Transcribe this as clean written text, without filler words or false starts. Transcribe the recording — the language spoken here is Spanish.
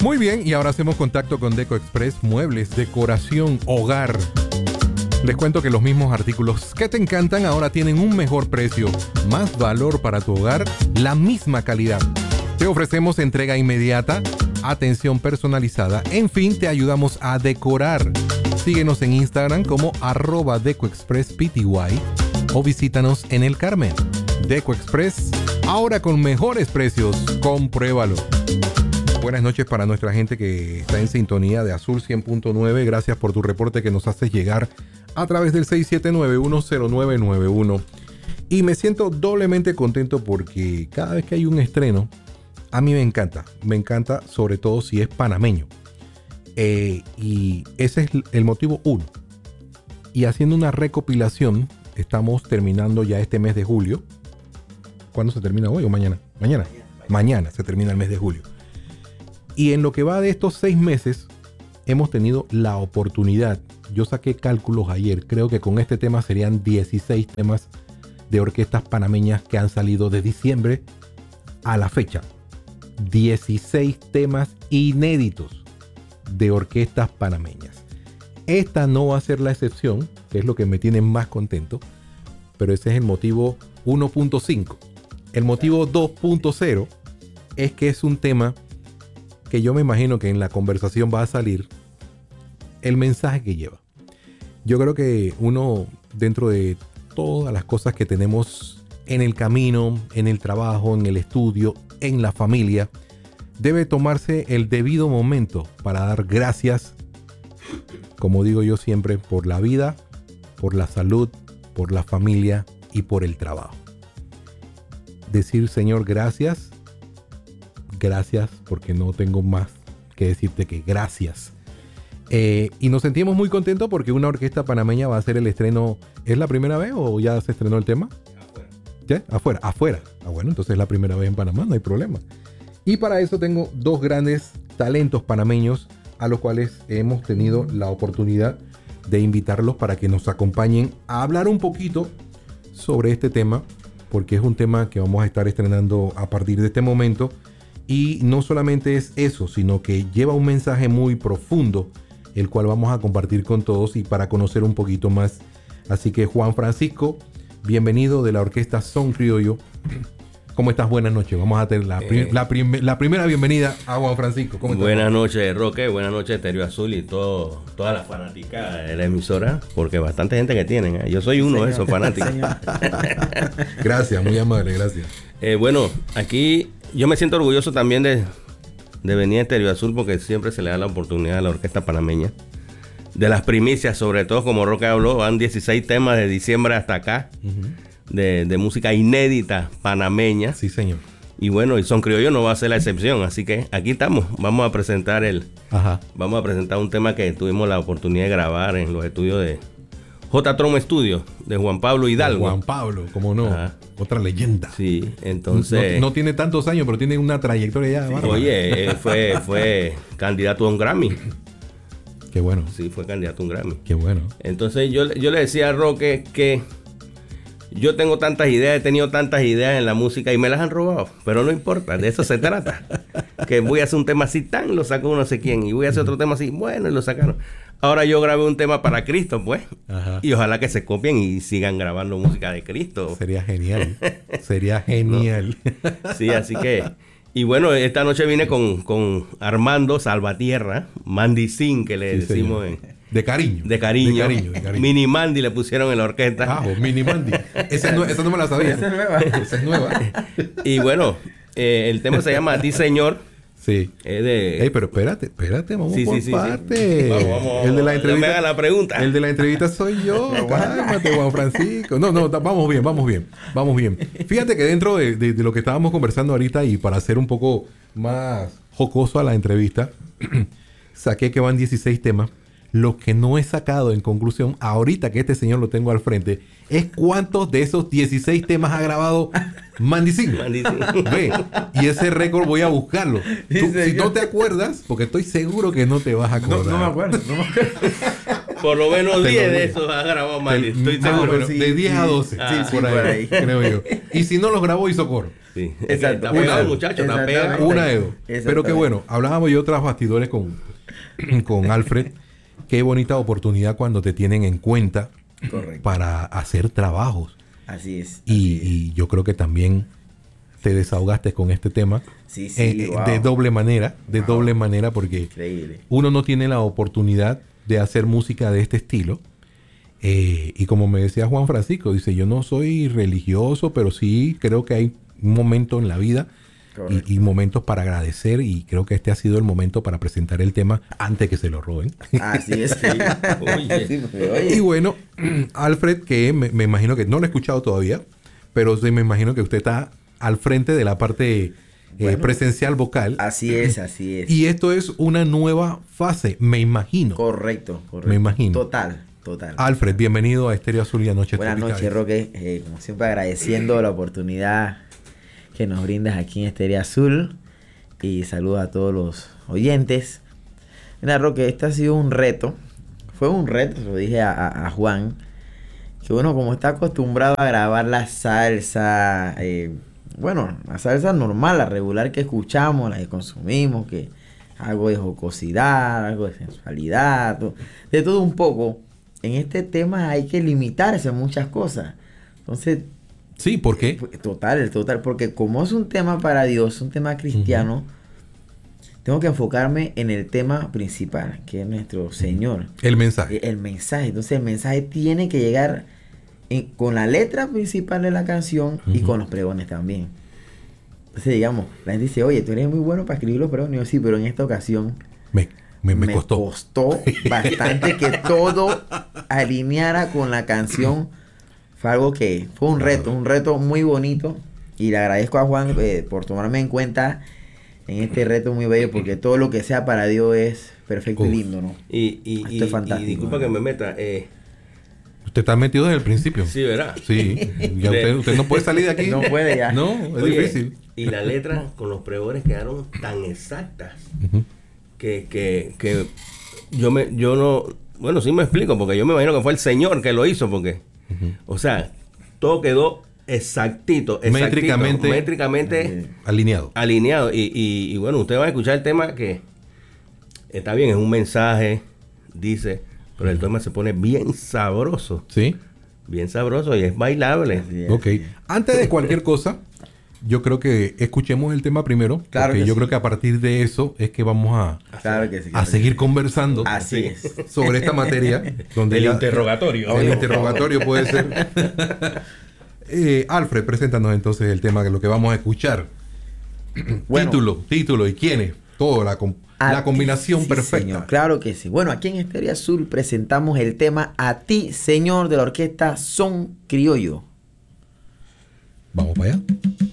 Muy bien, y ahora hacemos contacto con Deco Express, muebles, decoración, hogar. Les cuento que los mismos artículos que te encantan ahora tienen un mejor precio, más valor para tu hogar, la misma calidad. Te ofrecemos entrega inmediata, atención personalizada, en fin, te ayudamos a decorar. Síguenos en Instagram como @DecoExpressPty o visítanos en El Carmen. Deco Express, ahora con mejores precios, compruébalo. Buenas noches para nuestra gente que está en sintonía de Azul 100.9. Gracias por tu reporte que nos haces llegar a través del 679-10991. Y me siento doblemente contento porque cada vez que hay un estreno, a mí me encanta. Me encanta sobre todo si es panameño. Y ese es el motivo uno. Y haciendo una recopilación, estamos terminando ya este mes de julio. ¿Cuándo se termina hoy o mañana? Mañana se termina el mes de julio. Y en lo que va de estos 6 meses, hemos tenido la oportunidad. Yo saqué cálculos ayer. Creo que con este tema serían 16 temas de orquestas panameñas que han salido de diciembre a la fecha. 16 temas inéditos de orquestas panameñas. Esta no va a ser la excepción, que es lo que me tiene más contento, pero ese es el motivo 1.5. El motivo 2.0 es que es un tema que yo me imagino que en la conversación va a salir el mensaje que lleva. Yo creo que uno, dentro de todas las cosas que tenemos en el camino, en el trabajo, en el estudio, en la familia, debe tomarse el debido momento para dar gracias, como digo yo siempre, por la vida, por la salud, por la familia y por el trabajo. Decir, Señor, gracias. Gracias, porque no tengo más que decirte que gracias. Y nos sentimos muy contentos porque una orquesta panameña va a hacer el estreno. ¿Es la primera vez o ya se estrenó el tema? Afuera. ¿Qué? Afuera. Ah, bueno, entonces es la primera vez en Panamá, no hay problema. Y para eso tengo 2 grandes talentos panameños a los cuales hemos tenido la oportunidad de invitarlos para que nos acompañen a hablar un poquito sobre este tema, porque es un tema que vamos a estar estrenando a partir de este momento. Y no solamente es eso, sino que lleva un mensaje muy profundo, el cual vamos a compartir con todos y para conocer un poquito más. Así que Juan Francisco, bienvenido de la orquesta Son Criollo. ¿Cómo estás? Buenas noches. Vamos a tener la primera bienvenida a Juan Francisco. ¿Cómo estás? Buenas noches, Roque. Buenas noches, Estéreo Azul y toda la fanática de la emisora, porque bastante gente que tienen. Yo soy uno de esos fanáticos. Gracias, muy amable, gracias. Bueno, aquí yo me siento orgulloso también de venir a Estéreo Azul porque siempre se le da la oportunidad a la orquesta panameña. De las primicias, sobre todo, como Roque habló, van 16 temas de diciembre hasta acá. De música inédita panameña. Sí, señor. Y bueno, y Son Criollo no va a ser la excepción, así que aquí estamos. Vamos a presentar un tema que tuvimos la oportunidad de grabar en los estudios de J. Trom Studio, de Juan Pablo Hidalgo. Juan Pablo, cómo no. Ajá. Otra leyenda. Sí, entonces... No tiene tantos años, pero tiene una trayectoria ya. Sí, oye, fue candidato a un Grammy. Qué bueno. Sí, fue candidato a un Grammy. Qué bueno. Entonces yo le decía a Roque que yo tengo tantas ideas, he tenido tantas ideas en la música y me las han robado, pero no importa, de eso se trata. Que voy a hacer un tema así, tan lo sacó no sé quién, y voy a hacer otro tema así, bueno, y lo sacaron. Ahora yo grabé un tema para Cristo, pues, y ojalá que se copien y sigan grabando música de Cristo. Sería genial, sería genial. ¿No? Sí, así que, y bueno, esta noche vine con Armando Salvatierra, Mandicín, que le decimos de cariño. De cariño. Mini Mandy le pusieron en la orquesta. Mini Mandy. Esa no me la sabía. Esa es nueva. Y bueno, el tema se llama A ti, Señor. Sí. Pero espérate, vamos por parte. Vamos. El de la entrevista. No me haga la pregunta. El de la entrevista soy yo. Cálmate, Juan Francisco. No, vamos bien. Fíjate que dentro de lo que estábamos conversando ahorita y para hacer un poco más jocoso a la entrevista, saqué que van 16 temas. Lo que no he sacado en conclusión, ahorita que este señor lo tengo al frente, es cuántos de esos 16 temas ha grabado Mandicín. Ve, y ese récord voy a buscarlo. Tú, si no te acuerdas, porque estoy seguro que no te vas a acordar. No me acuerdo. Por lo menos Te 10 lo de digo. esos ha grabado Manny. Estoy Más o seguro. menos, de 10 a 12. Sí, por ahí, creo yo. Y si no los grabó, hizo coro. Sí. Es que Exacto. está pegado el Una- muchacho, está exactamente. pegado. Una de dos. Pero qué bueno, hablábamos yo tras bastidores con Alfred. Qué bonita oportunidad cuando te tienen en cuenta Correcto. para hacer trabajos. Así es. Y yo creo que también te desahogaste con este tema Sí, sí, wow. de doble manera, porque Increíble. uno no tiene la oportunidad de hacer música de este estilo. Y como me decía Juan Francisco, dice, yo no soy religioso, pero sí creo que hay un momento en la vida y momentos para agradecer, y creo que este ha sido el momento para presentar el tema antes que se lo roben. Así es. Sí. Oye. Sí, porque, oye, Y bueno, Alfred, que me imagino que no lo he escuchado todavía, pero sí me imagino que usted está al frente de la parte Bueno, presencial vocal. así es, así es. Y esto es una nueva fase, me imagino. Correcto, correcto. Me imagino. Total. Alfred, bienvenido a Estéreo Azul y a Noches Buenas Tropicales. noches, Roque. Como siempre, agradeciendo la oportunidad que nos brindas aquí en Estéreo Azul. Y saludos a todos los oyentes. Mira, Roque, este ha sido un reto. Fue un reto, se lo dije a Juan. Que bueno, como está acostumbrado a grabar la salsa, la salsa normal, la regular que escuchamos, la que consumimos, que algo de jocosidad, algo de sensualidad, de todo un poco. En este tema hay que limitarse a muchas cosas. Entonces, Sí, ¿por qué? total, porque como es un tema para Dios, un tema cristiano, tengo que enfocarme en el tema principal, que es nuestro Señor. El mensaje. El mensaje. Entonces el mensaje tiene que llegar con la letra principal de la canción y con los pregones también. Entonces, digamos, la gente dice, oye, tú eres muy bueno para escribir los pregones. Y yo, sí, pero en esta ocasión Me costó. bastante que todo alineara con la canción. Fue algo que fue un reto muy bonito. Y le agradezco a Juan por tomarme en cuenta en este reto muy bello, porque todo lo que sea para Dios es perfecto y lindo, ¿no? Esto es fantástico. Y disculpa que me meta. Usted está metido desde el principio. Sí, ¿verdad? Sí. Ya usted no puede salir de aquí. No puede ya. No, es Oye, difícil. Y la letra con los pregones quedaron tan exactas Ujú. que yo no... Bueno, sí me explico, porque yo me imagino que fue el Señor que lo hizo, porque... O sea, todo quedó exactito. Métricamente Alineado. alineado. Y bueno, usted va a escuchar el tema que está bien, es un mensaje, dice, pero el tema se pone bien sabroso. ¿Sí? Bien sabroso y es bailable. Así es. Ok. Antes de cualquier cosa, yo creo que escuchemos el tema primero. Claro porque que yo sí. creo que a partir de eso es que vamos Claro que sí. a claro que seguir sí. conversando Así es. sobre esta materia. Donde El ya- interrogatorio. El interrogatorio puede ser. Alfred, preséntanos entonces el tema, que lo que vamos a escuchar. Bueno. Título y quiénes. Todo, la A combinación ti, sí, perfecta. señor, claro que sí. Bueno, aquí en Estéreo Azul presentamos el tema A ti, Señor, de la orquesta Son Criollo. Vamos para allá.